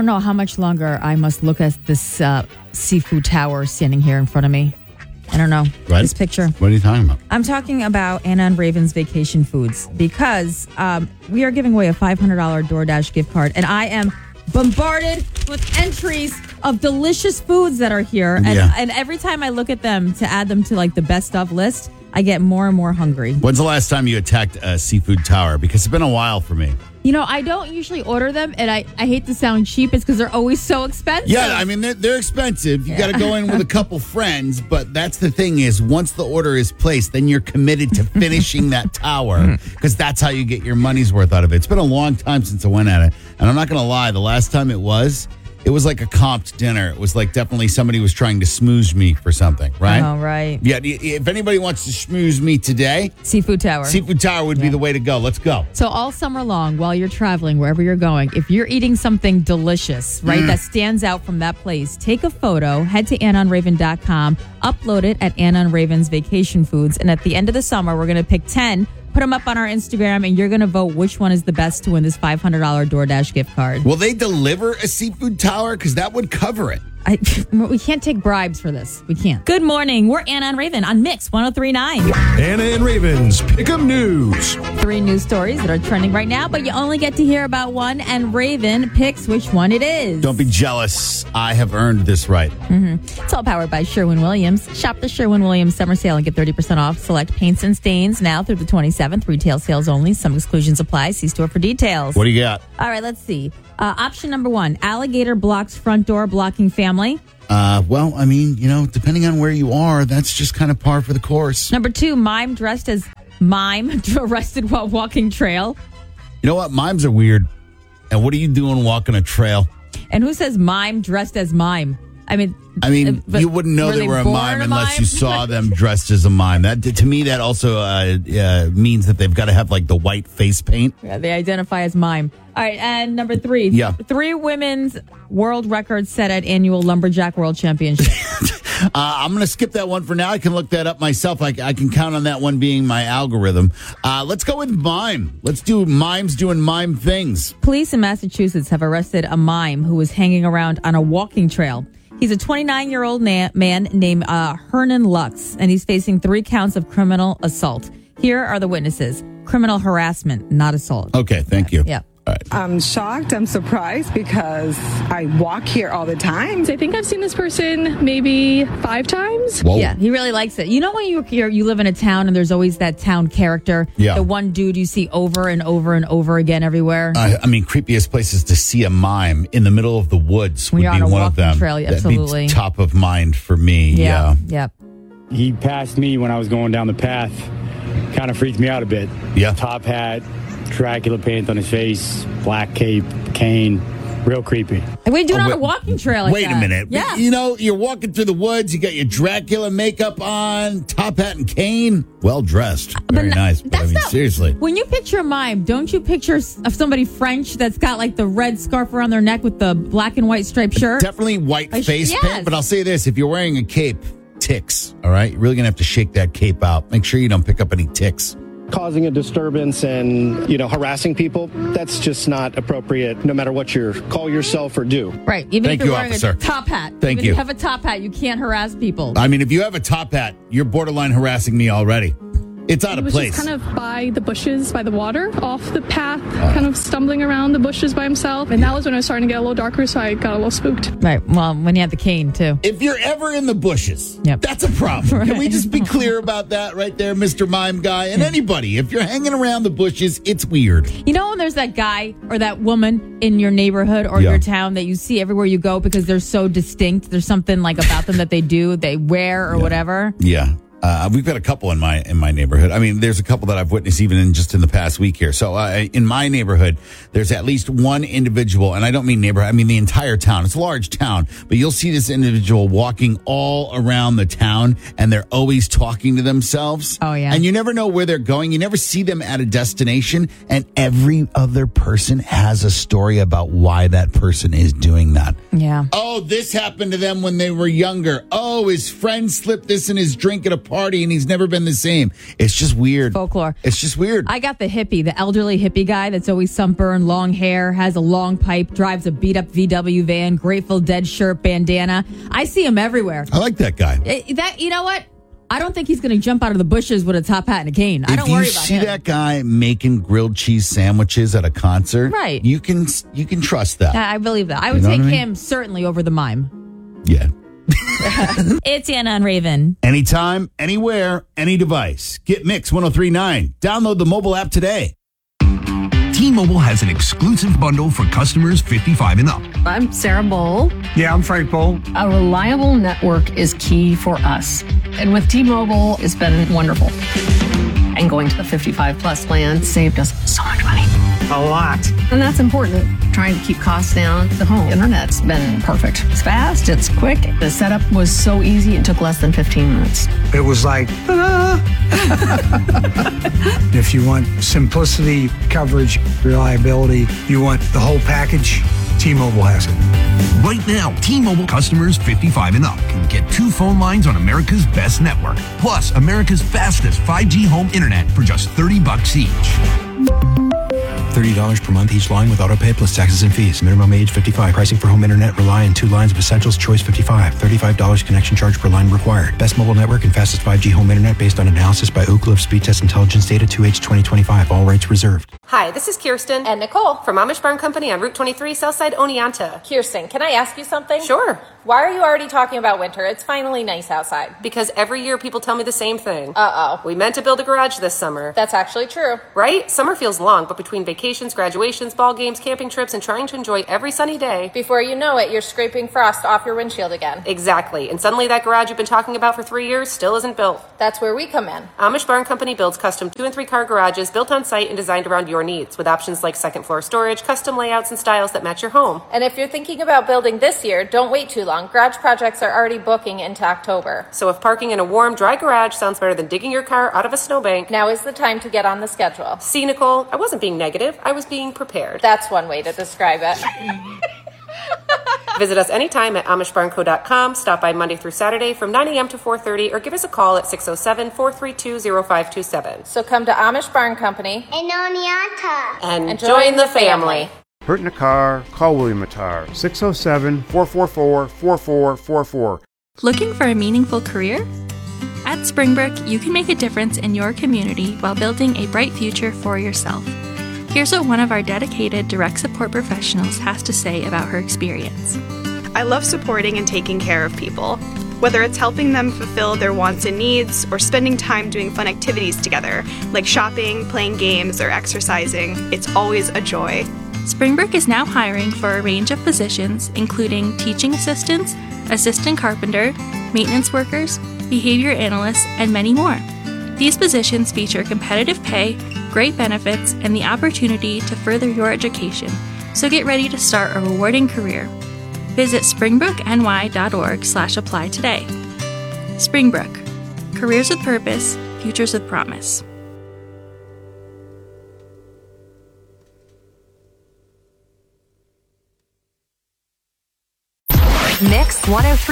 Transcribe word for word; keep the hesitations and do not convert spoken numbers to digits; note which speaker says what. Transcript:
Speaker 1: don't know how much longer I must look at this uh, seafood tower standing here in front of me. I don't know.
Speaker 2: Right.
Speaker 1: This picture.
Speaker 2: What are you talking about?
Speaker 1: I'm talking about Anna and Raven's Vacation Foods because um, we are giving away a five hundred dollars DoorDash gift card, and I am bombarded with entries of delicious foods that are here. And,
Speaker 2: Yeah.
Speaker 1: and every time I look at them to add them to like the best of list, I get more and more hungry.
Speaker 2: When's the last time you attacked a seafood tower? Because it's been a while for me.
Speaker 1: You know, I don't usually order them, and I, I hate to sound cheap. It's because they're always so expensive.
Speaker 2: Yeah, I mean, they're, they're expensive. You got to go in with a couple friends. But that's the thing is, once the order is placed, then you're committed to finishing that tower because that's how you get your money's worth out of it. It's been a long time since I went at it. And I'm not going to lie, the last time it was, it was like a comped dinner. It was like definitely somebody was trying to smooze me for something, right?
Speaker 1: Oh, right.
Speaker 2: Yeah, if anybody wants to schmooze me today,
Speaker 1: Seafood Tower.
Speaker 2: Seafood Tower would
Speaker 1: Yeah.
Speaker 2: be the way to go. Let's go.
Speaker 1: So all summer long, while you're traveling, wherever you're going, if you're eating something delicious, right,
Speaker 2: Mm.
Speaker 1: that stands out from that place, take a photo, head to anna and raven dot com, upload it at Anna and Raven's Vacation Foods, and at the end of the summer, we're going to pick ten, put them up on our Instagram, and you're going to vote which one is the best to win this five hundred dollars DoorDash gift card.
Speaker 2: Will they deliver a seafood tower? Because that would cover it.
Speaker 1: I, we can't take bribes for this. We can't. Good morning. We're Anna and Raven on Mix one oh three point nine.
Speaker 3: Anna and Raven's Pick'em News.
Speaker 1: Three news stories that are trending right now, but you only get to hear about one, and Raven picks which one it is.
Speaker 2: Don't be jealous. I have earned this right.
Speaker 1: It's all powered by Sherwin-Williams. Shop the Sherwin-Williams summer sale and get thirty percent off select paints and stains now through the twenty-seventh. Retail sales only. Some exclusions apply. See store for details.
Speaker 2: What do you got?
Speaker 1: All right, let's see. Uh, option number one, alligator blocks front door, blocking family.
Speaker 2: Uh, well, I mean, you know, depending on where you are, that's just kind of par for the course.
Speaker 1: Number two, mime dressed as mime arrested while walking trail.
Speaker 2: You know what? Mimes are weird. And what are you doing walking a trail?
Speaker 1: And who says mime dressed as mime? I mean,
Speaker 2: I mean,
Speaker 1: uh, but
Speaker 2: you wouldn't know
Speaker 1: were
Speaker 2: they,
Speaker 1: they
Speaker 2: were a
Speaker 1: born
Speaker 2: mime
Speaker 1: a
Speaker 2: unless
Speaker 1: mime?
Speaker 2: you saw them dressed as a mime. That to me, that also uh, uh, means that they've got to have like the white face paint.
Speaker 1: Yeah, they identify as mime. All right, and number three.
Speaker 2: Yeah.
Speaker 1: Three women's world records set at annual Lumberjack World Championship.
Speaker 2: Uh, I'm going to skip that one for now. I can look that up myself. I, I can count on that one being my algorithm. Uh, let's go with mime. Let's do mimes doing mime things.
Speaker 1: Police in Massachusetts have arrested a mime who was hanging around on a walking trail. He's a twenty-nine-year-old na- man named uh, Hernan Lux, and he's facing three counts of criminal assault. Here are the witnesses. Criminal harassment, not assault.
Speaker 2: Okay, thank you.
Speaker 1: Yeah.
Speaker 2: All right.
Speaker 4: I'm shocked. I'm surprised because I walk here all the time.
Speaker 5: I think I've seen this person maybe five times.
Speaker 2: Whoa.
Speaker 1: Yeah, he really likes it. You know when you you're, you live in a town and there's always that town character?
Speaker 2: Yeah.
Speaker 1: The one dude you see over and over and over again everywhere?
Speaker 2: Uh, I mean, creepiest places to see a mime in the middle of the woods
Speaker 1: When
Speaker 2: would
Speaker 1: you're
Speaker 2: be
Speaker 1: on a
Speaker 2: one of
Speaker 1: walking
Speaker 2: them.
Speaker 1: trail, yeah,
Speaker 2: That'd be
Speaker 1: absolutely.
Speaker 2: top of mind for me. Yeah.
Speaker 1: Yeah.
Speaker 6: He passed me when I was going down the path. Kind of freaked me out a bit.
Speaker 2: Yeah.
Speaker 6: Top hat, Dracula paint on his face, black cape, cane. Real creepy.
Speaker 1: And what are you doing
Speaker 2: Oh,
Speaker 1: on
Speaker 2: wait-
Speaker 1: a walking trail like
Speaker 2: Wait
Speaker 1: that?
Speaker 2: a minute.
Speaker 1: Yeah.
Speaker 2: You know, you're walking through the woods, you got your Dracula makeup on, top hat and cane. Well dressed. Very
Speaker 1: But
Speaker 2: nice. But I
Speaker 1: that's
Speaker 2: mean,
Speaker 1: not-
Speaker 2: seriously.
Speaker 1: When you picture a mime, don't you picture s- of somebody French that's got like the red scarf around their neck with the black and white striped shirt?
Speaker 2: Definitely white
Speaker 1: I sh-
Speaker 2: face
Speaker 1: yes.
Speaker 2: paint, but I'll say this. If you're wearing a cape, ticks, all right? You're really going to have to shake that cape out. Make sure you don't pick up any ticks.
Speaker 7: Causing a disturbance and, you know, harassing people, that's just not appropriate no matter what you call yourself or do.
Speaker 1: Right. Even
Speaker 2: Thank
Speaker 1: if you're
Speaker 2: you,
Speaker 1: wearing
Speaker 2: officer.
Speaker 1: a top hat.
Speaker 2: Thank
Speaker 1: Even
Speaker 2: you.
Speaker 1: If you have a top hat, you can't harass people.
Speaker 2: I mean, if you have a top hat, you're borderline harassing me already. It's out
Speaker 5: He
Speaker 2: of
Speaker 5: was
Speaker 2: place.
Speaker 5: just kind of by the bushes, by the water, off the path, kind of stumbling around the bushes by himself. And that was when it was starting to get a little darker, so I got a little spooked.
Speaker 1: Right. Well, when you have the cane, too.
Speaker 2: If you're ever in the bushes,
Speaker 1: Yep.
Speaker 2: that's a problem. Can we
Speaker 1: Right.
Speaker 2: just be clear about that right there, Mister Mime Guy? And anybody, if you're hanging around the bushes, it's weird.
Speaker 1: You know when there's that guy or that woman in your neighborhood or
Speaker 2: Yeah.
Speaker 1: your town that you see everywhere you go because they're so distinct? There's something like about them that they do, they wear or whatever.
Speaker 2: Yeah. Uh, we've got a couple in my in my neighborhood. I mean, there's a couple that I've witnessed even in just in the past week here. So uh, in my neighborhood, there's at least one individual, and I don't mean neighborhood, I mean the entire town. It's a large town, but you'll see this individual walking all around the town, and they're always talking to themselves.
Speaker 1: Oh, yeah.
Speaker 2: And you never know where they're going. You never see them at a destination, and every other person has a story about why that person is doing that.
Speaker 1: Yeah.
Speaker 2: Oh, this happened to them when they were younger. Oh, his friend slipped this in his drink at a party. party and he's never been the same. It's just weird.
Speaker 1: Folklore.
Speaker 2: It's just weird.
Speaker 1: I got the hippie, the elderly hippie guy that's always sunburned, long hair, has a long pipe, drives a beat-up V W van, Grateful Dead shirt, bandana. I see him everywhere.
Speaker 2: I like that guy.
Speaker 1: It- that you know what? I don't think he's going to jump out of the bushes with a top hat and a cane. I
Speaker 2: if
Speaker 1: don't
Speaker 2: you
Speaker 1: worry about
Speaker 2: see
Speaker 1: him.
Speaker 2: that guy making grilled cheese sandwiches at a concert,
Speaker 1: Right.
Speaker 2: you can you can trust that.
Speaker 1: I believe that. I would
Speaker 2: You know
Speaker 1: take
Speaker 2: what I mean?
Speaker 1: him certainly over the mime.
Speaker 2: Yeah.
Speaker 1: It's Anna and Raven.
Speaker 2: Anytime, anywhere, any device. Get Mix ten thirty-nine. Download the mobile app today.
Speaker 8: T-Mobile has an exclusive bundle for customers fifty-five and up.
Speaker 9: I'm Sarah Bowl.
Speaker 3: Yeah, I'm Frank Bowl.
Speaker 9: A reliable network is key for us. And with T-Mobile, it's been wonderful. And going to the fifty-five plus plan saved us so much money.
Speaker 3: A lot.
Speaker 9: And that's important. Trying to keep costs down. The home internet's been perfect. It's fast, it's quick. The setup was so easy, it took less than fifteen minutes.
Speaker 3: It was like, ta-da! If you want simplicity, coverage, reliability, you want the whole package, T-Mobile has it.
Speaker 8: Right now, T-Mobile customers fifty-five and up can get two phone lines on America's best network, plus America's fastest five G home internet for just thirty bucks each.
Speaker 10: thirty dollars per month each line with autopay plus taxes and fees. Minimum age fifty-five. Pricing for home internet rely on two lines of Essentials Choice fifty-five. thirty-five dollars connection charge per line required. Best mobile network and fastest five G home internet based on analysis by Ookla of Speed Test Intelligence data two H twenty twenty-five. All rights reserved.
Speaker 11: Hi, this is Kirsten
Speaker 12: and Nicole
Speaker 11: from Amish Barn Company on Route twenty-three, Southside Oneonta.
Speaker 12: Kirsten, can I ask you something?
Speaker 11: Sure.
Speaker 12: Why are you already talking about winter? It's finally nice outside.
Speaker 11: Because every year people tell me the same thing.
Speaker 12: Uh-oh.
Speaker 11: We meant to build a garage this summer.
Speaker 12: That's actually true.
Speaker 11: Right? Summer feels long, but between vacations, graduations, ball games, camping trips, and trying to enjoy every sunny day,
Speaker 12: before you know it, you're scraping frost off your windshield again.
Speaker 11: Exactly. And suddenly that garage you've been talking about for three years still isn't built.
Speaker 12: That's where we come in.
Speaker 11: Amish Barn Company builds custom two and three car garages built on site and designed around your needs, with options like second floor storage, custom layouts, and styles that match your home.
Speaker 12: And if you're thinking about building this year, don't wait too long. Garage projects are already booking into October.
Speaker 11: So if parking in a warm, dry garage sounds better than digging your car out of a snowbank,
Speaker 12: now is the time to get on the schedule.
Speaker 11: See, Nicole, I wasn't being negative. I was being prepared.
Speaker 12: That's one way to describe it.
Speaker 11: Visit us anytime at amish barn co dot com. Stop by Monday through Saturday from nine a.m. to four thirty or give us a call at six oh seven, four three two, oh five two seven.
Speaker 12: So come to Amish Barn Company
Speaker 13: in Oneonta
Speaker 11: and, and join the family.
Speaker 14: Hurt in a car? Call William Attar. six oh seven, four four four, four four four four.
Speaker 15: Looking for a meaningful career? At Springbrook, you can make a difference in your community while building a bright future for yourself. Here's what one of our dedicated direct support professionals has to say about her experience.
Speaker 16: I love supporting and taking care of people. Whether it's helping them fulfill their wants and needs or spending time doing fun activities together, like shopping, playing games, or exercising, it's always a joy.
Speaker 15: Springbrook is now hiring for a range of positions, including teaching assistants, assistant carpenter, maintenance workers, behavior analysts, and many more. These positions feature competitive pay, great benefits, and the opportunity to further your education, so get ready to start a rewarding career. Visit springbrookny.org slash apply today. Springbrook. Careers with purpose, futures with promise.
Speaker 17: Mix one oh three.